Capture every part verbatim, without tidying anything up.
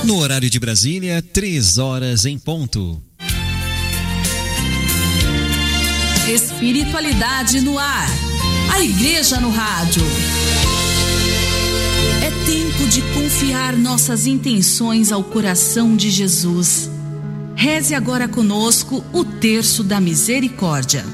No horário de Brasília, três horas em ponto. Espiritualidade no ar. A Igreja no rádio. É tempo de confiar nossas intenções ao coração de Jesus. Reze agora conosco o terço da misericórdia.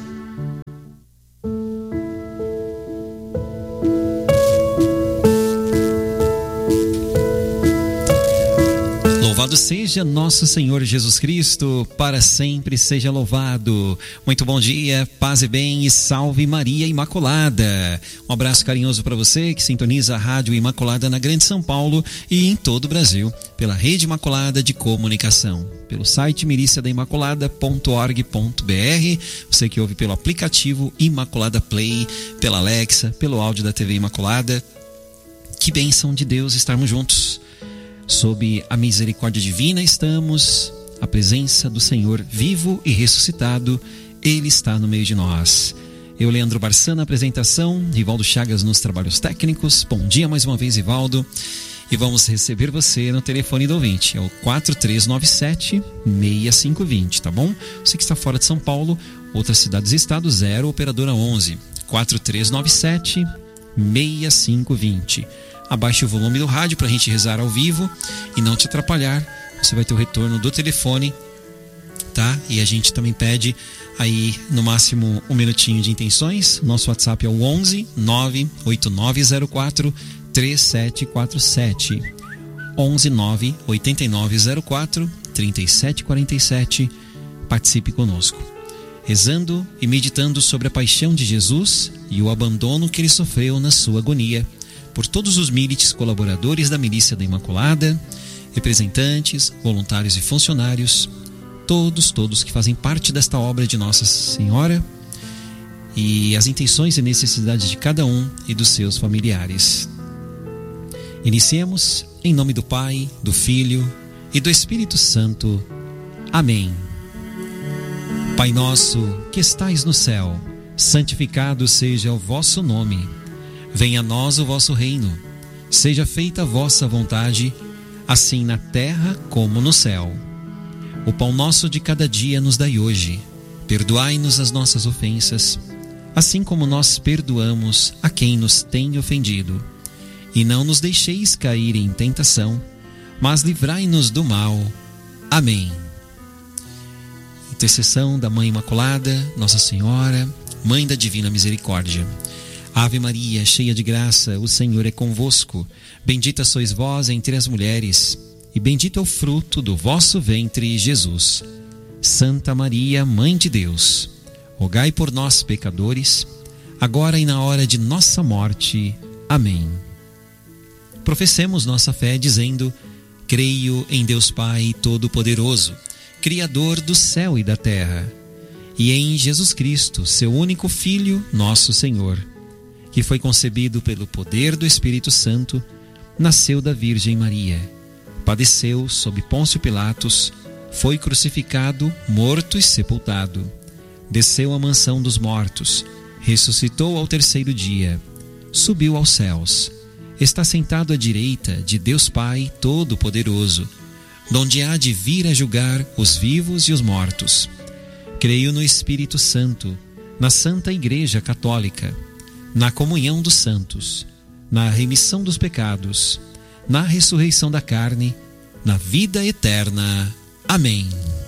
Louvado seja nosso Senhor Jesus Cristo, para sempre seja louvado. Muito bom dia, paz e bem e salve Maria Imaculada. Um abraço carinhoso para você que sintoniza a Rádio Imaculada na Grande São Paulo e em todo o Brasil, pela Rede Imaculada de Comunicação, pelo site milícia da imaculada ponto org ponto br, você que ouve pelo aplicativo Imaculada Play, pela Alexa, pelo áudio da T V Imaculada. Que bênção de Deus estarmos juntos. Sob a misericórdia divina estamos, a presença do Senhor vivo e ressuscitado, Ele está no meio de nós. Eu, Leandro Barçan, na apresentação, Rivaldo Chagas nos trabalhos técnicos. Bom dia mais uma vez, Rivaldo. E vamos receber você no telefone do ouvinte, é o quatro três nove sete, seis cinco dois zero, tá bom? Você que está fora de São Paulo, outras cidades e estados, zero, operadora onze, quatro três nove sete, seis cinco dois zero. Abaixe o volume do rádio para a gente rezar ao vivo e não te atrapalhar. Você vai ter o retorno do telefone, tá? E a gente também pede aí no máximo um minutinho de intenções. Nosso WhatsApp é o onze, nove oito nove zero quatro, três sete quatro sete. onze, nove oito nove zero quatro, três sete quatro sete. Participe conosco, rezando e meditando sobre a paixão de Jesus e o abandono que ele sofreu na sua agonia. Por todos os milites colaboradores da Milícia da Imaculada, representantes, voluntários e funcionários, todos, todos que fazem parte desta obra de Nossa Senhora, e as intenções e necessidades de cada um e dos seus familiares. Iniciemos em nome do Pai, do Filho e do Espírito Santo. Amém. Pai nosso, que estais no céu, santificado seja o vosso nome. Venha a nós o vosso reino, seja feita a vossa vontade, assim na terra como no céu. O pão nosso de cada dia nos dai hoje. Perdoai-nos as nossas ofensas, assim como nós perdoamos a quem nos tem ofendido. E não nos deixeis cair em tentação, mas livrai-nos do mal. Amém. Intercessão da Mãe Imaculada, Nossa Senhora, Mãe da Divina Misericórdia. Ave Maria, cheia de graça, o Senhor é convosco. Bendita sois vós entre as mulheres, e bendito é o fruto do vosso ventre, Jesus. Santa Maria, Mãe de Deus, rogai por nós, pecadores, agora e na hora de nossa morte. Amém. Professemos nossa fé dizendo: creio em Deus Pai Todo-Poderoso, Criador do céu e da terra, e em Jesus Cristo, seu único Filho, nosso Senhor, que foi concebido pelo poder do Espírito Santo, nasceu da Virgem Maria, padeceu sob Pôncio Pilatos, foi crucificado, morto e sepultado, desceu à mansão dos mortos, ressuscitou ao terceiro dia, subiu aos céus, está sentado à direita de Deus Pai Todo-Poderoso, donde há de vir a julgar os vivos e os mortos. Creio no Espírito Santo, na Santa Igreja Católica, na comunhão dos santos, na remissão dos pecados, na ressurreição da carne, na vida eterna. Amém.